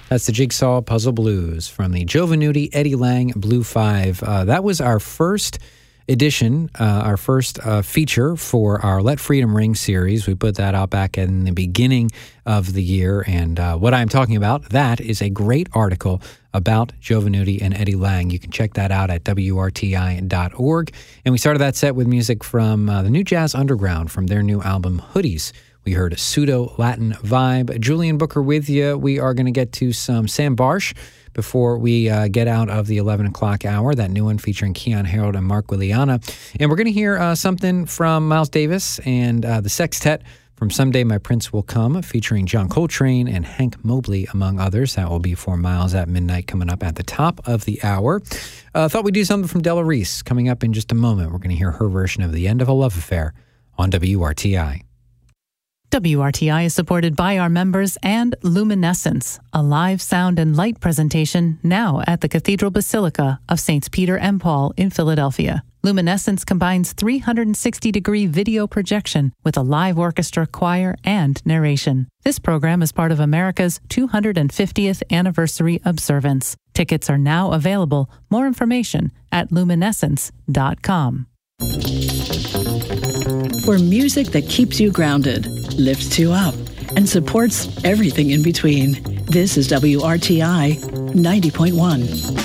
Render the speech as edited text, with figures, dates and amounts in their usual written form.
That's the Jigsaw Puzzle Blues from the Joe Venuti, Eddie Lang, Blue 5. That was our first edition, our first feature for our Let Freedom Ring series. We put that out back in the beginning of the year, and what I'm talking about, that is a great article about Joe Venuti and Eddie Lang. You can check that out at WRTI.org. And we started that set with music from the New Jazz Underground from their new album, Hoodies. We heard a pseudo-Latin vibe. Julian Booker with you. We are going to get to some Sam Barsh before we get out of the 11 o'clock hour, that new one featuring Keon Harold and Mark Williana. And we're going to hear something from Miles Davis and the Sextet from Someday My Prince Will Come, featuring John Coltrane and Hank Mobley, among others. That will be for Miles at midnight, coming up at the top of the hour. Thought we'd do something from Della Reese coming up in just a moment. We're going to hear her version of The End of a Love Affair on WRTI. WRTI is supported by our members and Luminescence, a live sound and light presentation now at the Cathedral Basilica of Saints Peter and Paul in Philadelphia. Luminescence combines 360-degree video projection with a live orchestra, choir, and narration. This program is part of America's 250th anniversary observance. Tickets are now available. More information at luminescence.com. For music that keeps you grounded, lifts you up, and supports everything in between, this is WRTI 90.1.